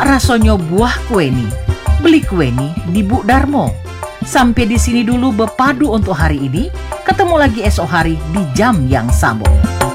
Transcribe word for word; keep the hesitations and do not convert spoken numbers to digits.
Pak rasonyo buah kue ni. Beli kue ni di Bu Darmo. Sampai di sini dulu bepadu untuk hari ini. Ketemu lagi esok hari di jam yang sama.